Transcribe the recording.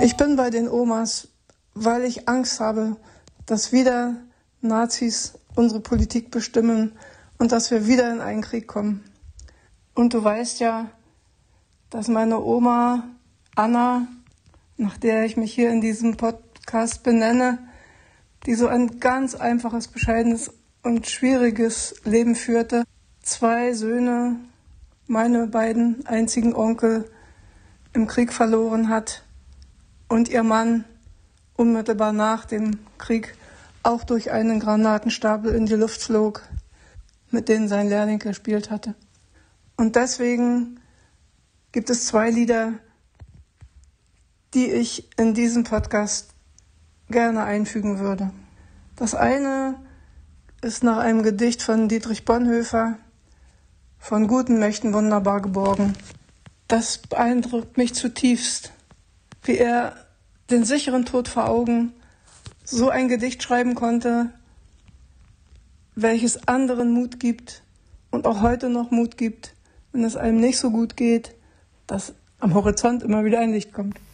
Ich bin bei den Omas, weil ich Angst habe, dass wieder Nazis unsere Politik bestimmen und dass wir wieder in einen Krieg kommen. Und du weißt ja, dass meine Oma Anna, nach der ich mich hier in diesem Podcast benenne, die so ein ganz einfaches, bescheidenes und schwieriges Leben führte, 2 Söhne, meine beiden einzigen Onkel, im Krieg verloren hat und ihr Mann unmittelbar nach dem Krieg auch durch einen Granatenstapel in die Luft flog, mit denen sein Lehrling gespielt hatte. Und deswegen gibt es 2 Lieder, die ich in diesem Podcast gerne einfügen würde. Das eine ist nach einem Gedicht von Dietrich Bonhoeffer, von guten Mächten wunderbar geborgen. Das beeindruckt mich zutiefst, wie er den sicheren Tod vor Augen so ein Gedicht schreiben konnte, welches anderen Mut gibt und auch heute noch Mut gibt, wenn es einem nicht so gut geht, dass am Horizont immer wieder ein Licht kommt.